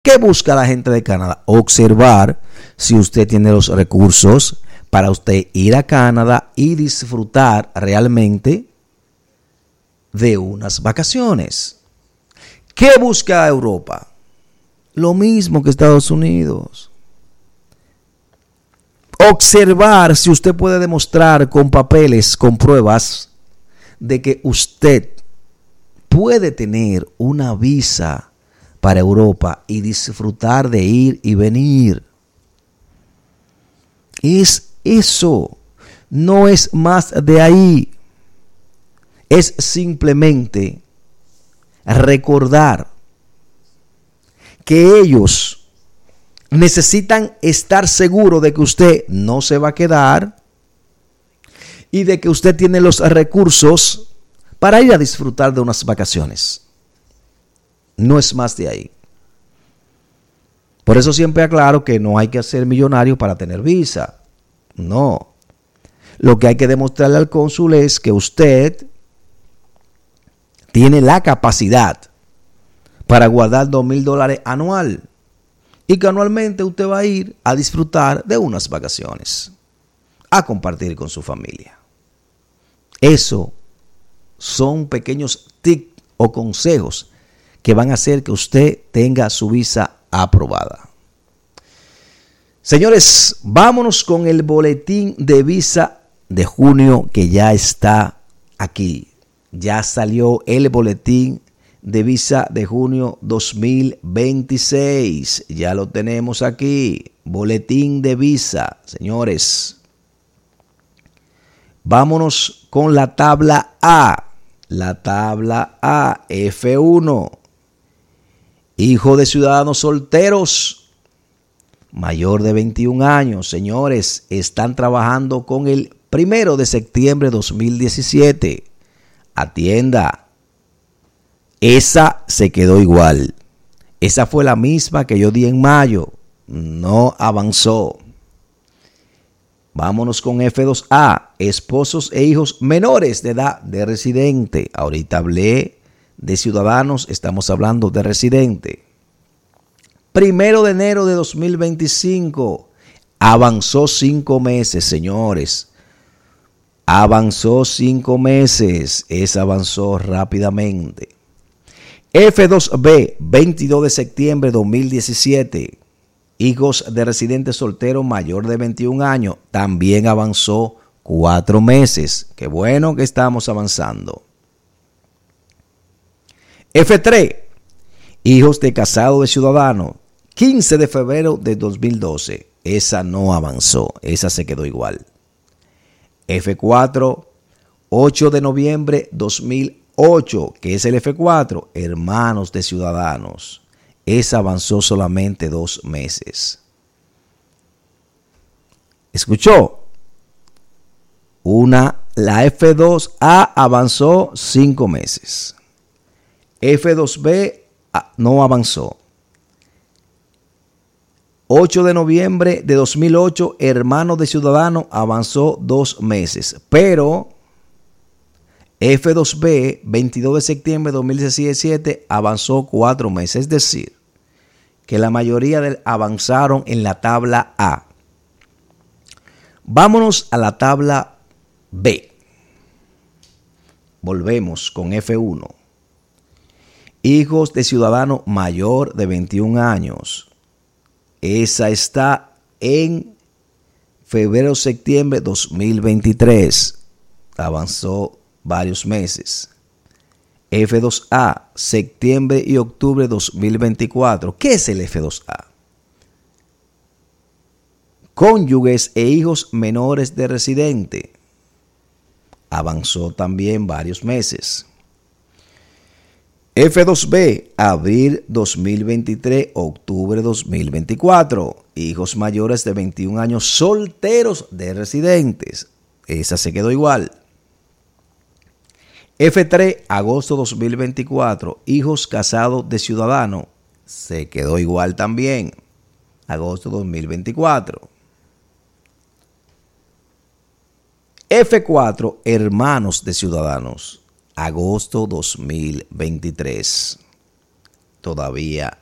¿Qué busca la gente de Canadá? Observar si usted tiene los recursos para usted ir a Canadá y disfrutar realmente de unas vacaciones. ¿Qué busca Europa? Lo mismo que Estados Unidos. Observar si usted puede demostrar con papeles, con pruebas, de que usted puede tener una visa para Europa y disfrutar de ir y venir. Es eso, no es más de ahí. Es simplemente recordar que ellos necesitan estar seguros de que usted no se va a quedar y de que usted tiene los recursos para ir a disfrutar de unas vacaciones. No es más de ahí. Por eso siempre aclaro que no hay que ser millonario para tener visa. No. Lo que hay que demostrarle al cónsul es que usted tiene la capacidad para guardar $2,000 anual y que anualmente usted va a ir a disfrutar de unas vacaciones, a compartir con su familia. Eso son pequeños tips o consejos que van a hacer que usted tenga su visa aprobada. Señores, vámonos con el boletín de visa de junio que ya está aquí. Ya salió el boletín de visa de junio 2026. Ya lo tenemos aquí. Boletín de visa, señores. Vámonos con la tabla A. La tabla A, F1. Hijo de ciudadanos solteros, mayor de 21 años, señores, están trabajando con el 1 de septiembre de 2017. Atienda. Esa se quedó igual. Esa fue la misma que yo di en mayo. No avanzó. Vámonos con F2A. Esposos e hijos menores de edad de residente. Ahorita hablé de ciudadanos, estamos hablando de residente. 1 de enero de 2025. Avanzó 5 meses, señores. Avanzó 5 meses. Esa avanzó rápidamente. F2B, 22 de septiembre de 2017. Hijos de residentes solteros mayor de 21 años. También avanzó 4 meses. Qué bueno que estamos avanzando. F3, hijos de casado de ciudadano, 15 de febrero de 2012. Esa no avanzó, esa se quedó igual. F4, 8 de noviembre 2008, que es el F4, hermanos de ciudadanos. Esa avanzó solamente 2 meses. ¿Escuchó? La F2A avanzó 5 meses. F2B no avanzó. 8 de noviembre de 2008, hermano de ciudadano, avanzó 2 meses. Pero F2B, 22 de septiembre de 2017, avanzó 4 meses. Es decir, que la mayoría avanzaron en la tabla A. Vámonos a la tabla B. Volvemos con F1. Hijos de ciudadano mayor de 21 años. Esa está en febrero-septiembre 2023. Avanzó varios meses. F2A, septiembre y octubre 2024. ¿Qué es el F2A? Cónyuges e hijos menores de residente. Avanzó también varios meses. F2B, abril 2023, octubre 2024. Hijos mayores de 21 años solteros de residentes. Esa se quedó igual. F3, agosto 2024. Hijos casados de ciudadano. Se quedó igual también. Agosto 2024. F4, hermanos de ciudadanos. Agosto 2023. Todavía